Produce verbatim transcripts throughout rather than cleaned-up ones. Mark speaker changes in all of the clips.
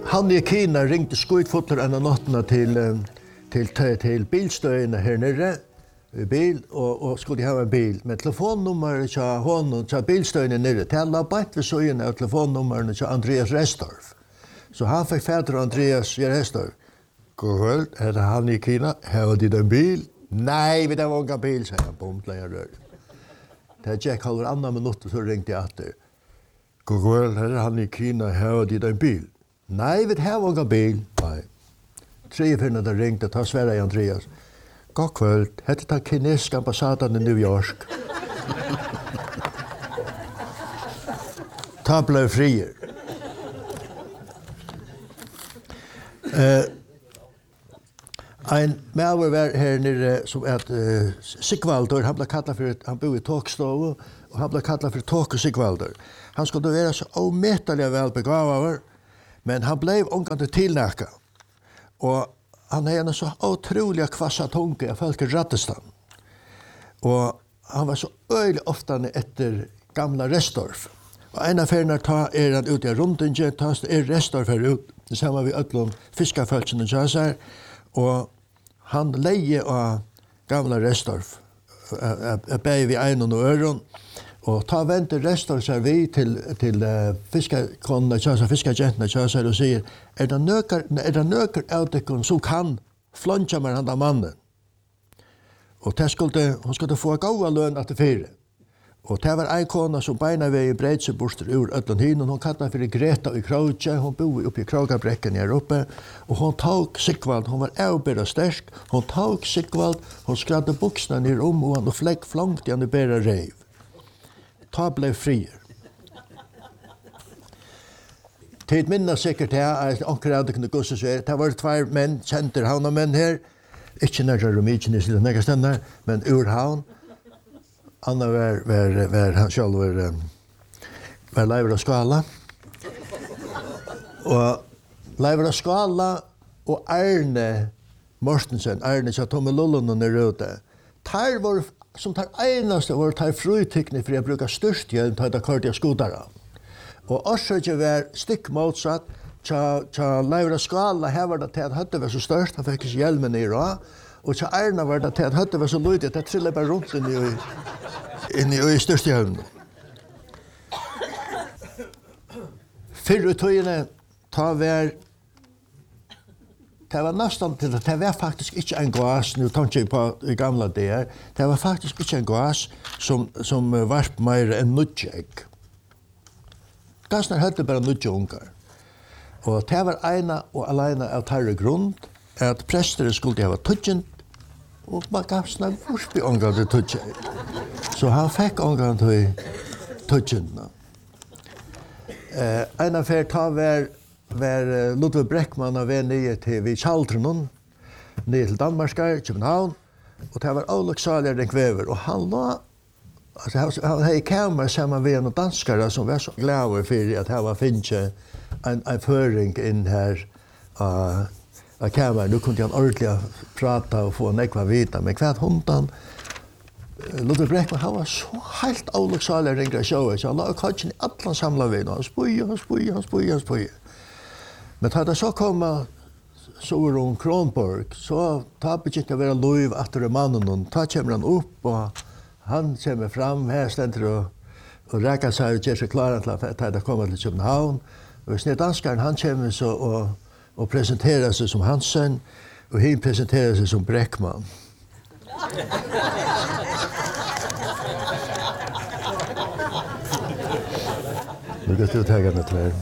Speaker 1: Han i Kina ringte skutfotter en av nattene til, til, til, til bilstøyene her nere, bil, og, og skulle ha en bil. Men telefonnummeret til honom, til bilstøyene nere, til alle bætt ved søyene av telefonnummerne til Andreas Restorff. Så han fikk fader Andreas Restorff. God kveld, er det han i Kina? Har de en bil? Nei, vi har ikke en bil, sier han på omtlæger. Det er Jack halver annan minutt, så ringte jeg etter. God kveld, er det han i Kina? Har de en bil? Nei, vi har ikke en bil. Nei. Tre finner det ringte, ta Sverre i Andreas. God kveld, hette den kinesiske ambassaden i New York. Ta ble frier. Uh, en maver var her nere som er uh, Sigvaldur, han ble kallet for, han bor i tåkstove, og han ble kallet for Tåk og Sigvaldur. Han skulle være så omettelig vel begavet, men han ble omgående tilnækket. Og han er en så utrolig kvassa tunge av folk i Rattestan. Og han var så øyelig ofte etter gamla Restorff. Og en av feriene ta er han ut i rundingen, ta er Restorff her ut, det samme vi ødlom fiskarfølsene kjøser, og han leie av gamla Restorff, jeg beie vi ein og øren, og ta vente Restorff seg vi til, til uh, fiskarkonene kjøser, fiskargentene kjøser, og sier, er det nøker, er det nøker av dekken som kan flonja med han av mannen? Og det skulle, hun skulle få gode løn etter fire. Og det var en kone som beina vei breit seg bort ur ødlen hin, og hun kallet for Greta i Krauge, hun bor oppe i Kraugabrekken her oppe, og hun tok Sigvald, hun var avbæra sterk, hun tok Sigvald, hun skradde buksene ned om, og han flekk flangt i han i bæra reiv. Ta ble frier. Tid minna sikkert her, at anker hadde kunne gusse seg, det var tvær menn, kjenter havna menn her, ikke nærmere Romikines eller nægge stender, men ur havn. Anna var, var, var han selv var, var Leivra Skala. Og Leivra Skala og Arne Mortensen, Arne som Tomme Lullunen er ute, tar var, som tar eneste var tar frutikne for jeg bruker størst hjelm til å køre til skudere. Og også ikke var stikk motsatt, til Leivra Skala her var det til at høtte var så størst, han fikk ikke hjelmen i råd, og til Arne var det til at høtte var så lydig, det trillet bare rundt inn i, inn i, i største hjelmen. Fyrre tøyene ta var, det var nesten til at det var faktisk ikke en gass, nå tenker jeg på i gamle der, det var faktisk ikke en gass som, som varp mer enn nødjegg. Gassen hadde bare nødje unger. Og det var ena og alene av tarre grunn, at prester skulle ha tødjen, og man gav snakk forsby unger til tødjen. Så han fikk unger til tødjen. Eh, en av fer ta var var Ludvig Breckman av vei nye til vi Kjaldrunnen, nye til Danmarskar, København, og det var Olof-Saler den kvever, og han la, altså han hadde kamer sammen med noen danskere som var så glade for at han var finnet en, en føring inn her av uh, kamer. Nå kunne han ordentlig prate og få nekva vita, men hva hundan, Ludvig Breckman, han var så helt Olof-Saler den kvever, så han la kanskje i alle samlet ved, og han spøyer, han spøyer, han spøyer, han spøyer. Men da det så kom Soron Kronborg, så ta begynte å være lov etter mannen, og da kommer han opp, og han kommer fram, her stender og, og reker seg og gjør seg klare til at det kommer til København. Og hvis det er danskeren, han kommer så og, og presenterer seg som Hansen, og han presenterer seg som Breckman. Nu går det ut her med tvær.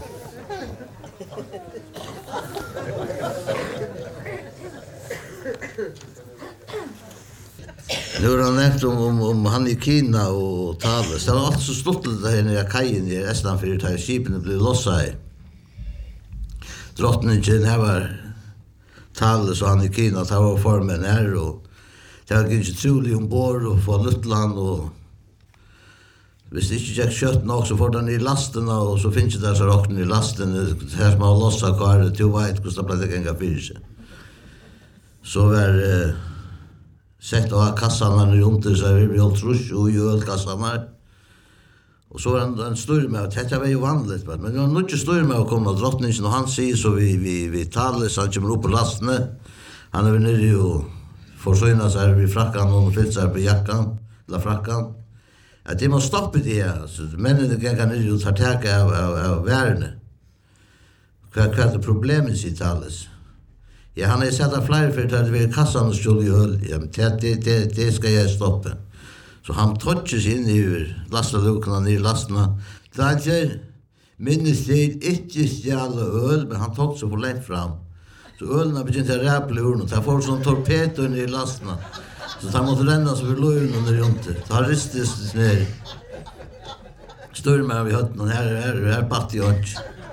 Speaker 2: Nu har han nevnt om, om, om han i Kina og Thales. Det var alt så stort det her nere kajen i Estland for at skipene ble losset her. Drottningen her var Thales og han i Kina, det var formen her, og det var ikke trolig ombord og få Luttland, og hvis det ikke gikk kjøtt nok, så får den i lastene, og så finnes det så råkene i lastene, her som har losset kvar, til å veit hvordan det ble det genga fyrir seg. Så var eh, sett av kassarna rundt det, så vi ble trus og gjøl kassarna. Och så var han en stor med att det var ju vanligt, men det var nog inte stor med att komma drottningen och han säger så vi vi vi talar så han kommer upp på lasten. Han är nere ju försöna så här vi frackan och fyllt sig på jackan, la frackan. Att det måste stoppa det så men det kan ju ut attacka av av, av världen. Vad vad är problemet i talas? Ja, han är satt av flyer för att vi kassan skulle ju öl. Ja, det det det ska jag stoppa. Så han touches in i lastalukarna ner lasterna. Tradje minns det inte stjäla öl, men han tog så för lätt fram. Så ölen har begynt att räpla ur och ta folk som torpedo ner i lasterna. Så han måste ränna så för löjn under junter. Ta ristes ner. Större med vi hört någon här, här, här patt jag inte.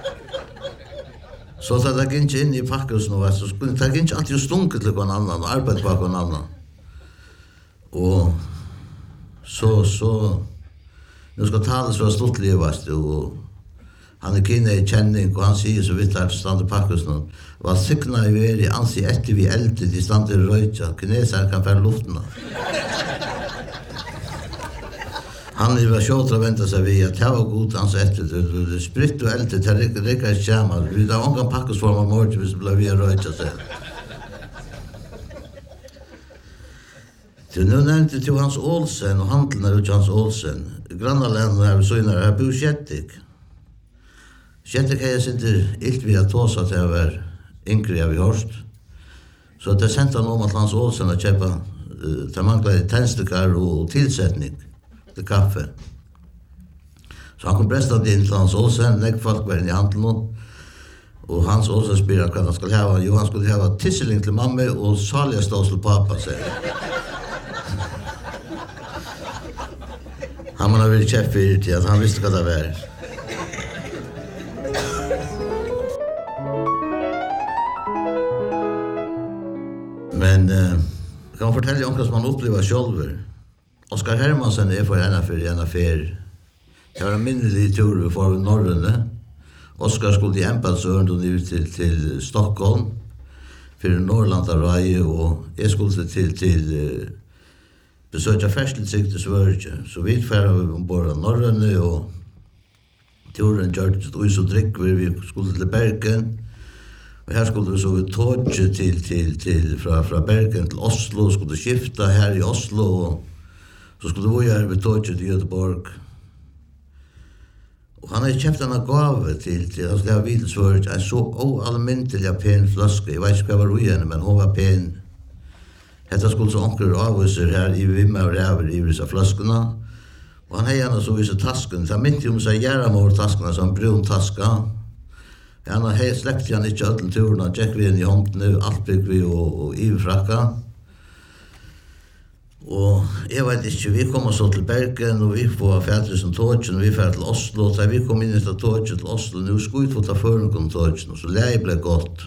Speaker 2: Så att det gick in i packhusen och så skulle det inte alltid stunket till någon annan och arbeta på någon annan. Och så så nu ska tala så stort levast och han är kvinna i känning och han säger så vitt att stanna packhusen. Vad sykna ju är i ansi efter vi äldre de stannar röjta. Kineser kan färra luften. Han är väl tjåt att vänta sig vid att det var god hans efter det spritt och äldre det räcker ett kämmar. Vi har ångan packosform av morgon hvis det blev vi röjta sig. Så nu nämnde till Hans Olsen och handlarna ut Hans Olsen. Grannaländerna här så innan här bor Kjettik. Kjettik har jag inte illt vid att ta så att jag var yngre jag vid hörst. Så det sände han om att Hans Olsen att köpa uh, ta manglade tändstekar och tillsättning till kaffe. Så han kom brästad in till Hans Olsen, näck folk var in i handeln och Hans Olsen spyrir vad han skulle ha. Jo, han skulle ha tisseling till mamma och saliga stås till pappa, säger han har väl chef för det att han visste vad det var. Men eh, kan man fortälja om vad man upplever själv. Oskar Hermansen är för en affär, en affär. Jag har en minnelig tur för norröne. Oskar skulle i Empadsörn och ut till, till Stockholm för Norrlandarai och jag skulle till, till uh, besöka färstelsikt i Sverige. Så vi färde ombord av norröne och turen gjorde så drick vi skulle till Bergen. Och här skulle vi så vi tåg till, till, till från, från Bergen till Oslo, skulle skifta här i Oslo och så skulle vi göra vi tåg till Göteborg. Och han har köpt en gåva till, till att jag vill svårt en så oallmäntliga pen flaska. Jag vet inte vad var igen, men hon var pen. Detta skulle så onkel avvisar här i Vimma och Räver i vissa flaskorna. Och han har gärna så vissa tasken. Så han mitt om sig göra med taskarna som brun taska. Han har släppt han inte ödlen turerna. Jack vi in i hånden nu. Allt bygg vi och, och i fracka. Och jag vet inte, vi kommer så till Bergen och vi får färdigt som tågen och vi får till Oslo. Så vi kom in i tågen till Oslo. Nu ska vi få ta för någon tågen och så läge blev gott.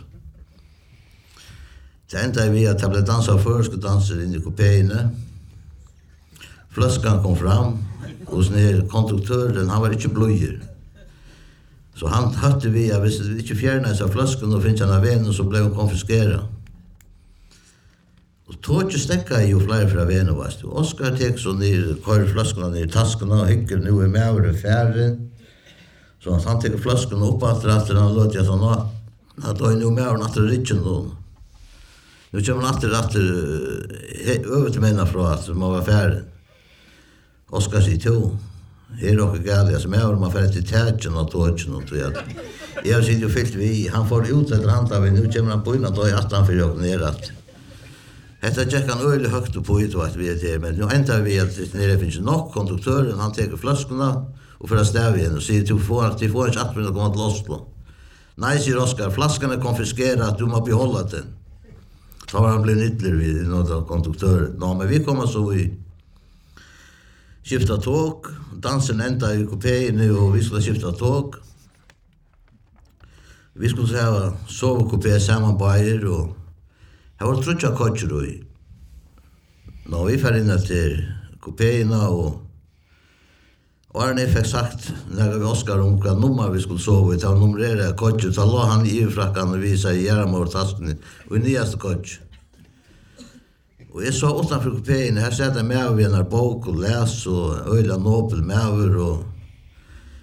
Speaker 2: Det enda vi att jag blev dansad förskodanser in i kupéerna. Flaskan kom fram och ner konstruktören, han var inte blöjer. Så han hade vi, jag visste inte fjärna sig av flaskan och finns han av venen så blev hon konfiskerad. Och tåget stäckade ju flera från venen var det. Oskar tek så ner, kör flaskorna ner i taskarna och hycker nu är med över färden. Så han tek flaskorna upp att ratten och låter jag så att då är nu med över natten rikken då. Nu kommer man alltid att över till männa från att man var färdig. Oskar säger till. Här är också galet som är man färdig till tätchen och tågen och tror jag. Jag sitter ju fyllt vi. Han får ut ett handla vi. Nu kommer han på innan då i attan för jag nerat. Detta tjeckar han öjligt högt upp på ut vi är till. Men nu ändrar vi att nere finns nog konduktören. Han tar flaskorna och för att stäva igen och säger till att du får inte att komma till Oslo. Nej, säger Oskar. Flaskan är konfiskerad. Du må behålla den. Så har han blivit ytterligare vid något av konduktören. Nå, men vi kommer så i skifta tåg. Dansen ända i kupéen nu och vi skulle skifta tåg. Vi skulle säga sovkupé samman på er och här var trutja kotscher i. Nå, vi fär in till kupéerna och och Arne fick sagt när vi Oskar om vilka nummer vi skulle sova i. Ta numrera kotscher. Så låg han i frackan och visade i järnmårtasken och i nyaste kotsch. Och jag sa utanför kupéen, här satt jag med vid en bok och läs och öjla nobel med över och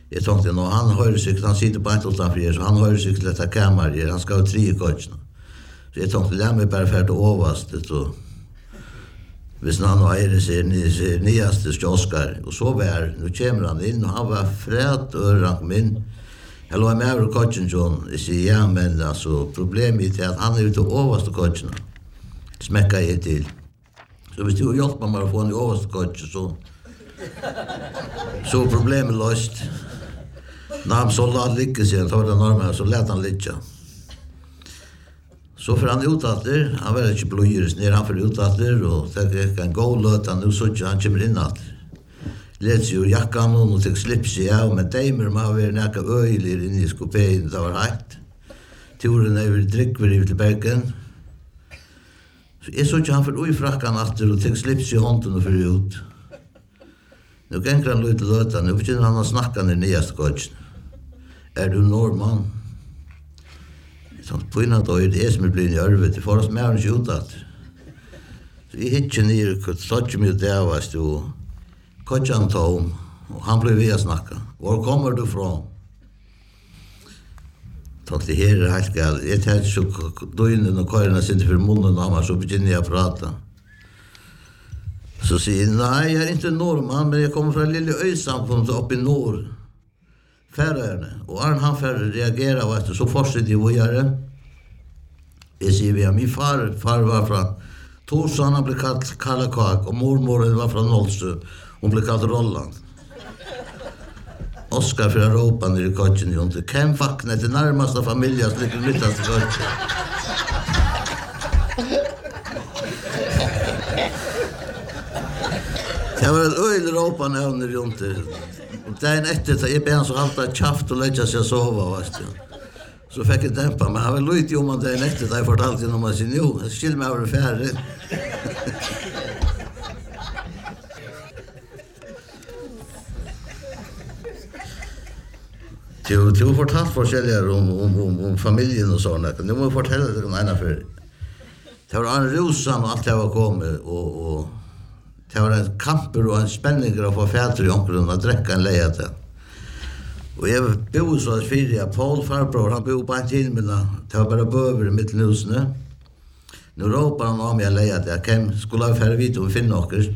Speaker 2: Jeg tenkte nå, han hører seg, han sitter på et utenfor her, så han hører seg til dette kameret her, han skal ha tre i kotsene. Så jeg tenkte, la meg bare ferdig overast, og hvis han og eier ser nyeste Oskar, og så var, nå kommer han inn, og han var fred og rank min. Jeg lå med over kotsen, John, jeg sier, ja, men altså, problemet er at han er ute og overste kotsene. Smekka jeg til. Så hvis du hjelper meg å få han i overste kotsen, så så problemet løst. Når han så la ligge seg, så var det normalt, så lät han ligge. Så för han utatter, han var ikke blodgyres ned, han for utatter, og det er en god løt, han så ikke, han kommer inn at. Let seg ur jakkan, og tek slips seg av, men deimer må være nekka øyler inn i skopeien, det var heit. Turen er vi drikker vi til Bergen. Så jeg så ikke han for ui frakkan atter, og tek slips i hånden og fyrir ut. Nå ganger han løy til løta, nå begynner han å snakka ned nyeste kodsen. Er du nordmann? Så på innan då är det som är blivit i örvet, det får oss med han inte utat. Så jag hittar ner, så inte mig där var stod, kodjan tom, och han blev via snacka. Var kommer du från? Så det här är helt galt. Jag tänkte så döjnen och kören sitter för munnen av mig, så begynner jag prata. Så säger jag, nej, jag är inte norrman, men jag kommer från lilla öjsamfundet upp i norr. Färöarna. Och Arn han för reagera var så fortsätter ju vidare. Jag säger vi min far far var från Torsson, han blev kallad Kallakak, och mormor var från Nollsö. Hon blev kallad Rolland. Oskar för Europa ner i kotchen ju inte. Kem vakna till närmaste familjen så ligger mittast i kotchen. Det var ett öl Europa när ju inte. Och dagen efter så är ben så alltid chaft och lägga sig och sova, vet du. Så fick jag dämpa, men han var lite om man dagen efter där för alltid när man sin jo, skill mig över färre. Du du fortalt forskjellige om om om om familjen och såna. Nu måste jag fortælla det om ena för. Det var en rosan och allt det var kommit och och det var en kamper och en spänning att få fäder i omkring och dräcka en lejate. Och jag bor så att fyra, Paul farbror, han bor på en tid med det var bara böver i mittenhusen. Nu råpar han om jag lejate, jag kan skulle ha färre vid och finna åkerst.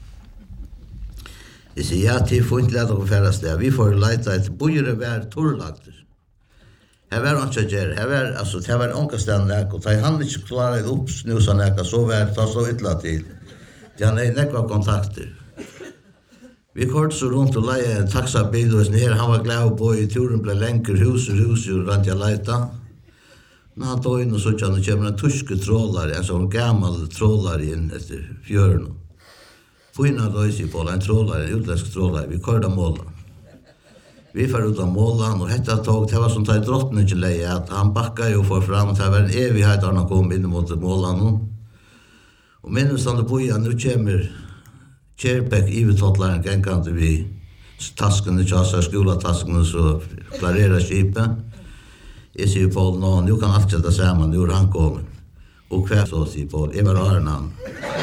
Speaker 2: Jag säger, ja, till får inte lätt att färras det. Vi får leta ett bojare vär torrlagter. Här var han inte gärna. Här var, alltså, det var ångastän näka. Och han inte klarade upp snusa näka så vär ta så ytla till. Det han är näka kontakter. Vi kort så runt och leie en taxabil och ner. Han var glad på i turen blev länkor hus och hus och rant jag leita. När han tog in och så han kommer en tyske trålare, en sån gammal trålare in efter fjörn. Fina röjsi på en trålare, en utländsk trålare, vi körde målen. Vi får ut av målen och hetta tåg, det var som tar drottningen leie, att han backar ju och får fram, det var en evighet han kom in mot målen. Och minns han på igen, nu kommer Kärpek ivetottlaren gängande vid tasken i tjassa, skolatasken så klarera skipet. Jag säger Paul, nå, nu kan allt sätta samman, nu är han kommit. Och kväll så säger Paul, jag var Arnan.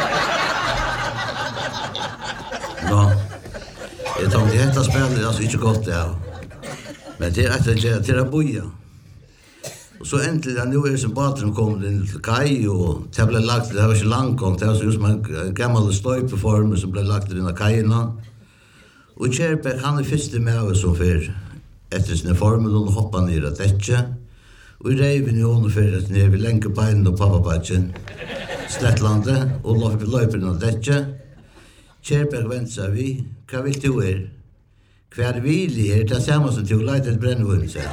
Speaker 2: Ja, jag tänkte att detta spelet är alltså inte gott det. Men det är att det är till att boja. Och så äntligen, nu är det som baten kom till kaj och det blev lagt, det var inte långt, det var just som en gammal stöjpeform som blev lagt i den här kajerna. Och Kärpek, han är första med som för efter sin formen och hoppade ner att däcka. Och i reven i honom för att ner vid länkebeinen och pappabadgen, Slättlandet och löper ner att däcka. Kärpek vänt sig vi, vad vill du er? Kvar vill er, det är samma som du lejt ett brännvund, säger.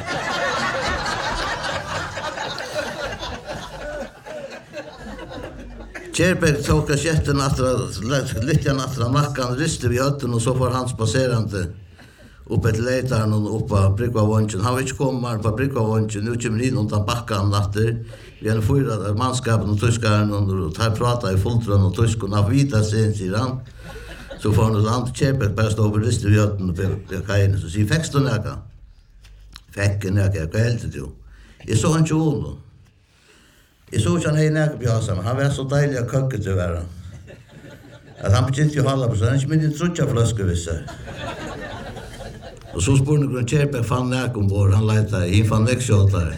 Speaker 2: Kärpek tog kassetten lite nattra mackan, riste vid hötten och så får han spaserande upp ett lejtaren och upp på Bryggvavånchen. Han vill inte komma på Bryggvavånchen, nu kommer in och tar backan natter. Vi har fyra manskapen och tyskaren och tar prata i fulltrön och tyskon av vita sen, säger han. Så får han ett annat Kärpek bara stå på riste vid hötten och på kajen. Så säger, fäckst du näka? Fäcken näka, vad helt du? Jag såg han tjolen. Jag såg inte han hej näka pjasa, men han var så dejlig att köka till världen. Att han begynte ju hålla på sig, han är inte min trutja flaskevissar. Och så spurning om Kjærberg fann näk ombord, han leitade, han fann näk kjoltar.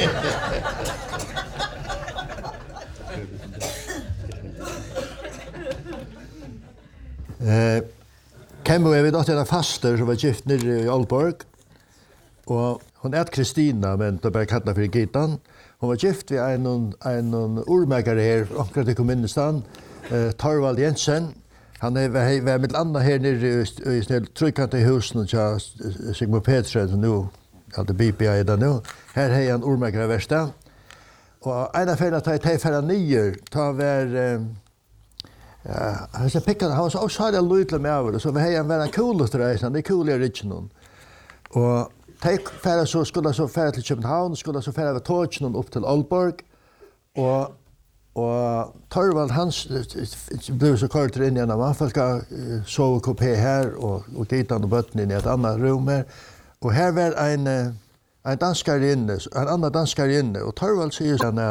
Speaker 1: Eh, Kemmo är vid att en faster som var gift nere i Aalborg. Och hon är Kristina, men det bara kallar för Gitan. Hon var gift vid en en urmäkare här, omkring till kommunstan, eh Torvald Jensen. Han är var var med andra här nere i snäll tryckande i husen och så Sigmund Petersen som nu hade B P I där nu. Här har en urmäkare värsta. Och en av färna tar jag för nio tar var ja, han så pickade han så så hade lite med över så vi har en väldigt coolast resa, det är coolare richen. Och take färra så skulle så färra till Köpenhamn, skulle så färra tågen upp till Aalborg och och Torvald hans blev så kort in igen man folk så kopé här och och Gitan och botten i ett annat rum här och här var en en danskar inne, en annan danskar inne och Torvald säger så